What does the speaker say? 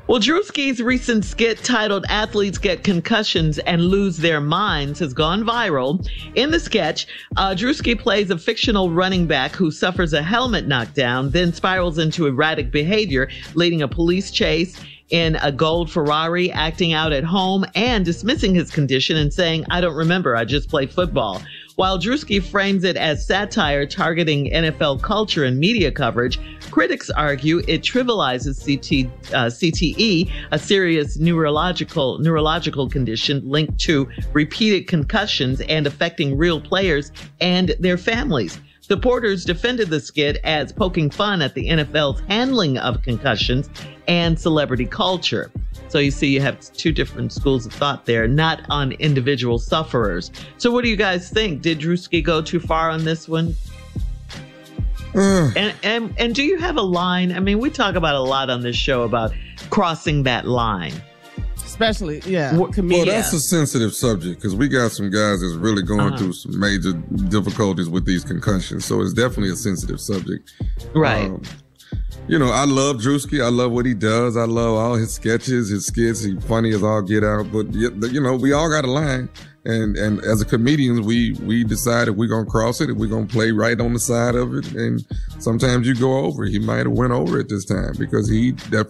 Well, Drewski's recent skit titled Athletes Get Concussions and Lose Their Minds has gone viral. In the sketch, Drewski plays a fictional running back who suffers a helmet knockdown, then spirals into erratic behavior, leading a police chase in a gold Ferrari, acting out at home, and dismissing his condition and saying, "I don't remember, I just play football." While Drewski frames it as satire targeting NFL culture and media coverage, critics argue it trivializes CTE, a serious neurological condition linked to repeated concussions and affecting real players and their families. Supporters defended the skit as poking fun at the NFL's handling of concussions and celebrity culture. So you see, you have two different schools of thought there, not on individual sufferers. So what do you guys think? Did Drewski go too far on this one? And do you have a line? I mean, we talk about a lot on this show about crossing that line. Especially, comedians. Well, that's a sensitive subject because we got some guys that's really going through some major difficulties with these concussions. So it's definitely a sensitive subject. Right. I love Drewski. I love what he does. I love all his sketches, his skits. He's funny as all get out. But, we all got a line. And as a comedians, we decide if we're going to cross it, if we're going to play right on the side of it. And sometimes you go over. He might have went over it this time because he definitely